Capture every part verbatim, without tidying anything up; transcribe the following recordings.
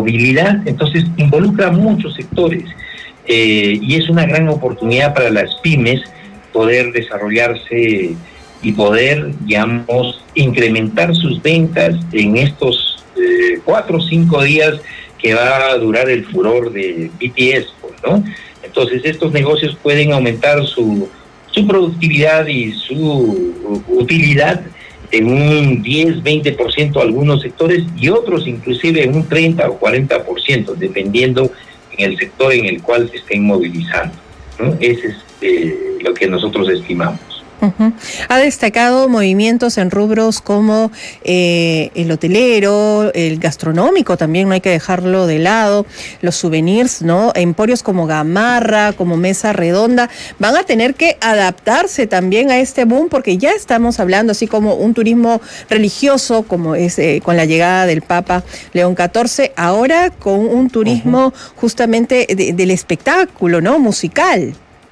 movilidad, entonces involucra a muchos sectores eh, y es una gran oportunidad para las pymes poder desarrollarse y poder, digamos, incrementar sus ventas en estos eh, cuatro o cinco días que va a durar el furor de B T S, pues, ¿no? Entonces estos negocios pueden aumentar su, su productividad y su utilidad en un diez, veinte por ciento algunos sectores y otros inclusive en un treinta o cuarenta por ciento, dependiendo en el sector en el cual se estén movilizando, ¿no? Ese es eh, lo que nosotros estimamos. Uh-huh. Ha destacado movimientos en rubros como eh, el hotelero, el gastronómico también, no hay que dejarlo de lado, los souvenirs, ¿no? Emporios como Gamarra, como Mesa Redonda, van a tener que adaptarse también a este boom, porque ya estamos hablando, así como un turismo religioso, como es eh, con la llegada del Papa León catorce, ahora con un turismo uh-huh. justamente de, del espectáculo, ¿no? Musical.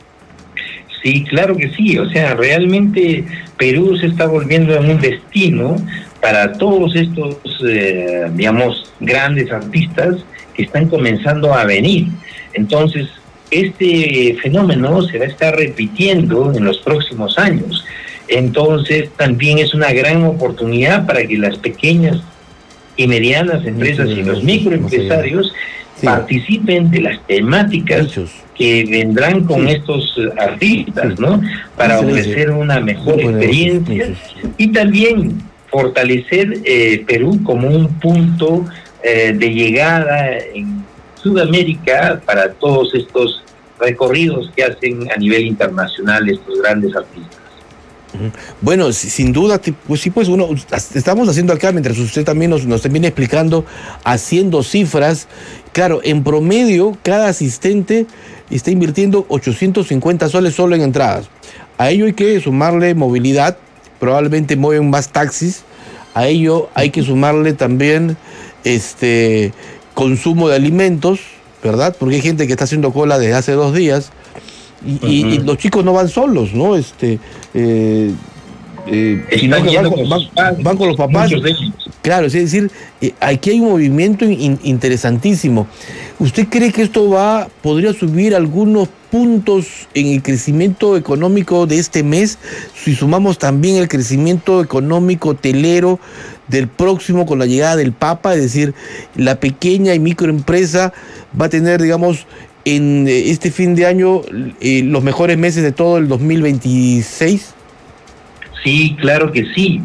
Sí, claro que sí, o sea, realmente Perú se está volviendo en un destino para todos estos, eh, digamos, grandes artistas que están comenzando a venir. Entonces, este fenómeno se va a estar repitiendo en los próximos años. Entonces, también es una gran oportunidad para que las pequeñas y medianas empresas y los microempresarios sí. participen de las temáticas Muchos. que vendrán con sí. estos artistas, ¿no? Para sí, ofrecer sí. una mejor sí, experiencia sí. y también fortalecer eh, Perú como un punto eh, de llegada en Sudamérica para todos estos recorridos que hacen a nivel internacional estos grandes artistas. Bueno, sin duda, pues sí, pues uno, estamos haciendo acá, mientras usted también nos, nos viene explicando, haciendo cifras, claro, en promedio, cada asistente está invirtiendo ochocientos cincuenta soles solo en entradas. A ello hay que sumarle movilidad, probablemente mueven más taxis, a ello hay que sumarle también este consumo de alimentos, ¿verdad? Porque hay gente que está haciendo cola desde hace dos días, Y, uh-huh. y, y los chicos no van solos, ¿no? Este, eh, eh, sino que van, con, van, padres, van con los papás. Claro, es decir, eh, aquí hay un movimiento in, interesantísimo. ¿Usted cree que esto va, podría subir algunos puntos en el crecimiento económico de este mes, si sumamos también el crecimiento económico hotelero del próximo con la llegada del Papa? Es decir, la pequeña y microempresa va a tener, digamos, en este fin de año eh, los mejores meses de todo el dos mil veintiséis? Sí, claro que sí.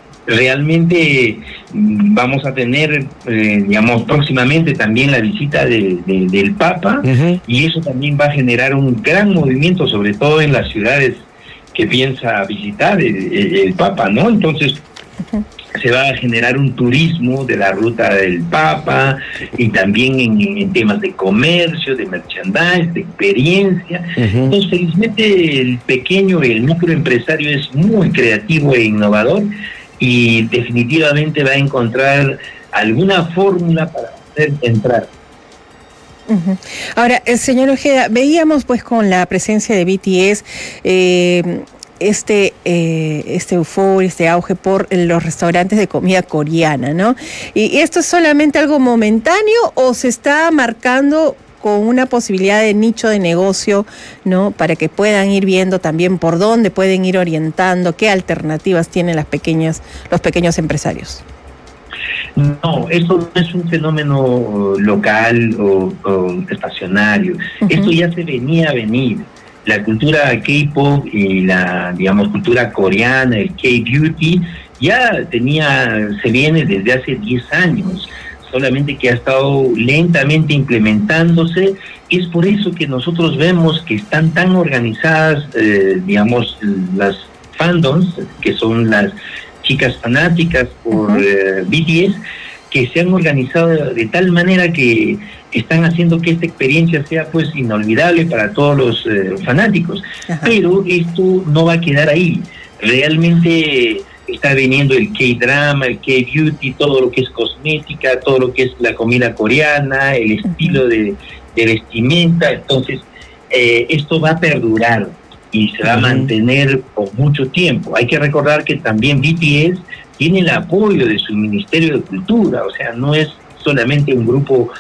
Realmente vamos a tener, eh, digamos, próximamente también la visita de, de, del Papa, uh-huh. y eso también va a generar un gran movimiento, sobre todo en las ciudades que piensa visitar el, el, el Papa, ¿no? Entonces, uh-huh. se va a generar un turismo de la ruta del Papa y también en, en temas de comercio, de merchandise, de experiencia. Uh-huh. Entonces, felizmente el pequeño, el microempresario es muy creativo e innovador y definitivamente va a encontrar alguna fórmula para hacer entrar. Uh-huh. Ahora, el señor Ojeda, veíamos pues con la presencia de B T S eh, este eh, este euforia, este auge por los restaurantes de comida coreana, ¿no? ¿Y esto es solamente algo momentáneo o se está marcando con una posibilidad de nicho de negocio, ¿no? Para que puedan ir viendo también por dónde pueden ir orientando, qué alternativas tienen las pequeñas, los pequeños empresarios. No, esto no es un fenómeno local o, o estacionario. Uh-huh. Esto ya se venía a venir. La cultura K-pop y la, digamos, cultura coreana, el K-beauty, ya tenía, se viene desde hace diez años, solamente que ha estado lentamente implementándose. Es por eso que nosotros vemos que están tan organizadas, eh, digamos, las fandoms, que son las chicas fanáticas por uh-huh. eh, B T S, que se han organizado de tal manera que están haciendo que esta experiencia sea pues inolvidable para todos los eh, fanáticos. Ajá. Pero esto no va a quedar ahí. Realmente está viniendo el K-drama, el K-beauty, todo lo que es cosmética, todo lo que es la comida coreana, el estilo de, de vestimenta. Entonces, eh, esto va a perdurar y se va a mantener por mucho tiempo. Hay que recordar que también B T S tiene el apoyo de su Ministerio de Cultura, o sea, no es solamente un grupo